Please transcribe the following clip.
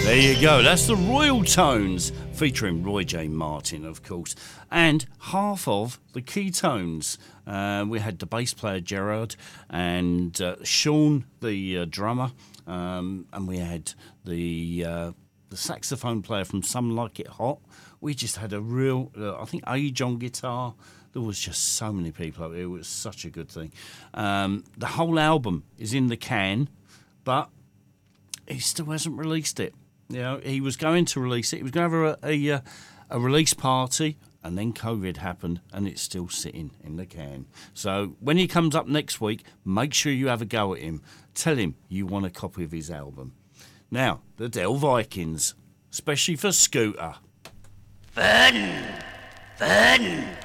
There you go. That's the Royal Tones, featuring Roy J. Martin, of course, and half of the Keytones. We had the bass player Gerard and Sean, the drummer, and we had the saxophone player from Some Like It Hot. We just had a real, I think, Age on guitar. There was just so many people up there. It was such a good thing. The whole album is in the can, but he still hasn't released it. You know, he was going to release it. He was going to have a release party, and then COVID happened, and it's still sitting in the can. So when he comes up next week, make sure you have a go at him. Tell him you want a copy of his album. Now, the Dell Vikings, especially for Scooter. Fun!